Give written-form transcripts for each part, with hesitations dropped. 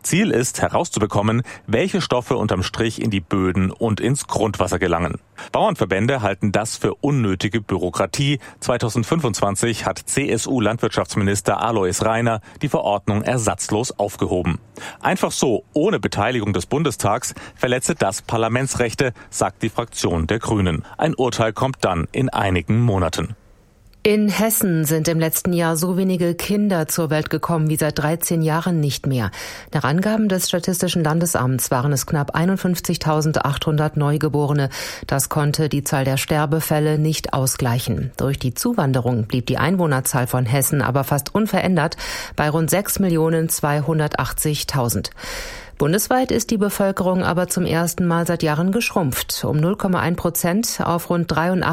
Ziel ist, herauszubekommen, welche Stoffe unterm Strich in die Böden und ins Grundwasser gelangen. Bauernverbände halten das für unnötige Bürokratie. 2025 hat CSU-Landwirtschaftsminister Alois Rainer die Verordnung ersatzlos aufgehoben. Einfach so, ohne Beteiligung des Bundestags, verletze das Parlamentsrechte, sagt die Fraktion der Grünen. Ein Urteil kommt dann in einigen Monaten. In Hessen sind im letzten Jahr so wenige Kinder zur Welt gekommen wie seit 13 Jahren nicht mehr. Nach Angaben des Statistischen Landesamts waren es knapp 51.800 Neugeborene. Das konnte die Zahl der Sterbefälle nicht ausgleichen. Durch die Zuwanderung blieb die Einwohnerzahl von Hessen aber fast unverändert bei rund 6.280.000. Bundesweit ist die Bevölkerung aber zum ersten Mal seit Jahren geschrumpft, um 0,1% auf rund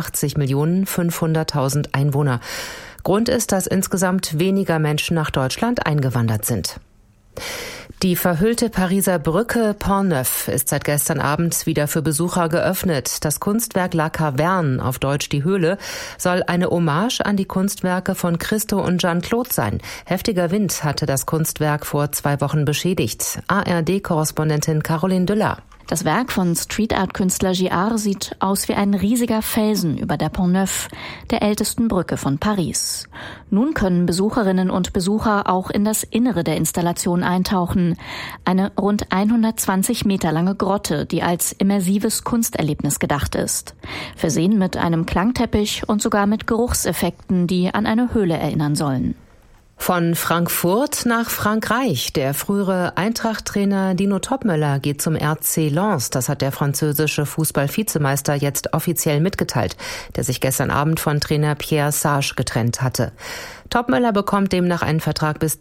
83.500.000 Einwohner. Grund ist, dass insgesamt weniger Menschen nach Deutschland eingewandert sind. Die verhüllte Pariser Brücke Pont Neuf ist seit gestern Abend wieder für Besucher geöffnet. Das Kunstwerk La Caverne, auf Deutsch die Höhle, soll eine Hommage an die Kunstwerke von Christo und Jeanne-Claude sein. Heftiger Wind hatte das Kunstwerk vor 2 Wochen beschädigt. ARD-Korrespondentin Caroline Düller. Das Werk von Street-Art-Künstler Giard sieht aus wie ein riesiger Felsen über der Pont Neuf, der ältesten Brücke von Paris. Nun können Besucherinnen und Besucher auch in das Innere der Installation eintauchen. Eine rund 120 Meter lange Grotte, die als immersives Kunsterlebnis gedacht ist. Versehen mit einem Klangteppich und sogar mit Geruchseffekten, die an eine Höhle erinnern sollen. Von Frankfurt nach Frankreich. Der frühere Eintracht-Trainer Dino Topmöller geht zum RC Lens. Das hat der französische Fußball-Vizemeister jetzt offiziell mitgeteilt, der sich gestern Abend von Trainer Pierre Sage getrennt hatte. Topmöller bekommt demnach einen Vertrag bis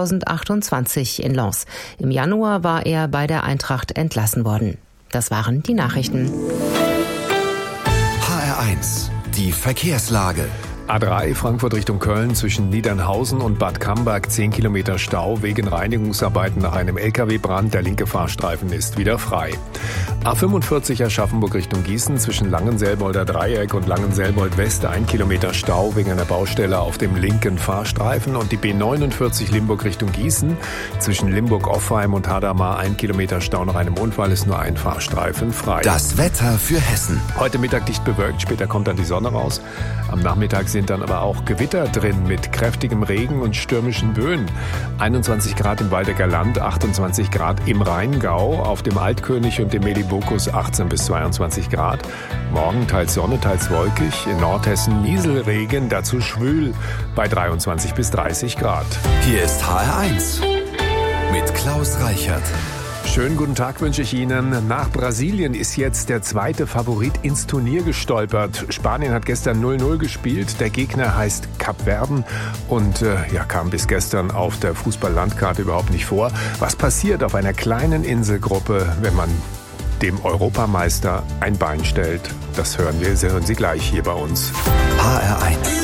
2028 in Lens. Im Januar war er bei der Eintracht entlassen worden. Das waren die Nachrichten. HR1, die Verkehrslage. A3 Frankfurt Richtung Köln zwischen Niedernhausen und Bad Camberg 10 Kilometer Stau wegen Reinigungsarbeiten nach einem LKW-Brand. Der linke Fahrstreifen ist wieder frei. A45 Aschaffenburg Richtung Gießen zwischen Langenselbolder Dreieck und Langenselbold West 1 Kilometer Stau wegen einer Baustelle auf dem linken Fahrstreifen. Und die B49 Limburg Richtung Gießen zwischen Limburg-Offheim und Hadamar 1 Kilometer Stau nach einem Unfall, ist nur ein Fahrstreifen frei. Das Wetter für Hessen. Heute Mittag dicht bewölkt, später kommt dann die Sonne raus. Am Nachmittag sind dann aber auch Gewitter drin mit kräftigem Regen und stürmischen Böen. 21 Grad im Waldecker Land, 28 Grad im Rheingau, auf dem Altkönig und dem Medibokus 18 bis 22 Grad. Morgen teils Sonne, teils wolkig, in Nordhessen Nieselregen, dazu schwül bei 23 bis 30 Grad. Hier ist HR1 mit Klaus Reichert. Schönen guten Tag wünsche ich Ihnen. Nach Brasilien ist jetzt der zweite Favorit ins Turnier gestolpert. Spanien hat gestern 0-0 gespielt. Der Gegner heißt Kapverden und kam bis gestern auf der Fußballlandkarte überhaupt nicht vor. Was passiert auf einer kleinen Inselgruppe, wenn man dem Europameister ein Bein stellt? Das hören Sie gleich hier bei uns. HR1.